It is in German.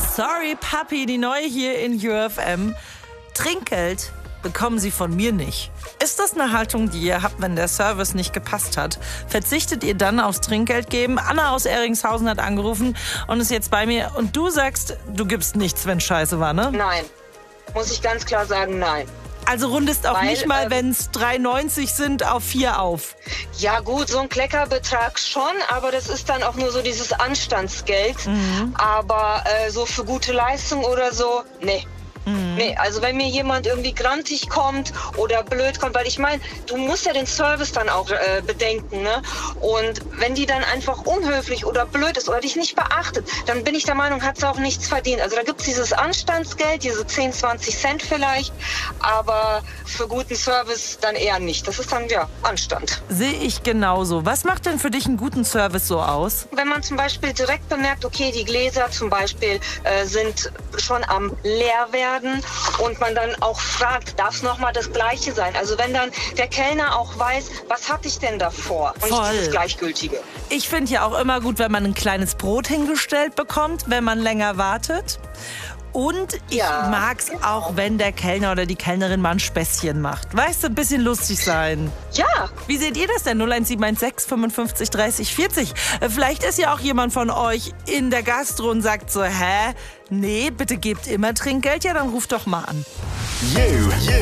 Sorry, Papi, die neue hier in UFM. Trinkgeld bekommen Sie von mir nicht. Ist das eine Haltung, die ihr habt, wenn der Service nicht gepasst hat? Verzichtet ihr dann aufs Trinkgeld geben? Anna aus Eringshausen hat angerufen und ist jetzt bei mir. Und du sagst, du gibst nichts, wenn Scheiße war, ne? Nein. Muss ich ganz klar sagen, nein. Also rundest auch nicht mal, wenn es 3,90 sind, auf 4 auf. Ja gut, so ein Kleckerbetrag schon, aber das ist dann auch nur so dieses Anstandsgeld. Aber so für gute Leistung oder so, nee. Nee, also wenn mir jemand irgendwie grantig kommt oder blöd kommt, weil ich meine, du musst ja den Service dann auch bedenken, ne? Und wenn die dann einfach unhöflich oder blöd ist oder dich nicht beachtet, dann bin ich der Meinung, hat sie auch nichts verdient. Also da gibt's dieses Anstandsgeld, diese 10, 20 Cent vielleicht, aber für guten Service dann eher nicht. Das ist dann, ja, Anstand. Sehe ich genauso. Was macht denn für dich einen guten Service so aus? Wenn man zum Beispiel direkt bemerkt, okay, die Gläser zum Beispiel sind schon am leer werden und man dann auch fragt, darf es nochmal das Gleiche sein? Also wenn dann der Kellner auch weiß, was hatte ich denn davor? Und nicht dieses Gleichgültige. Ich finde ja auch immer gut, wenn man ein kleines Brot hingestellt bekommt, wenn man länger wartet. Und ich mag's auch, wenn der Kellner oder die Kellnerin mal ein Späßchen macht. Weißt du, ein bisschen lustig sein. Ja. Wie seht ihr das denn? 01716 55 30 40. Vielleicht ist ja auch jemand von euch in der Gastro und sagt so, nee, bitte gebt immer Trinkgeld. Ja, dann ruft doch mal an.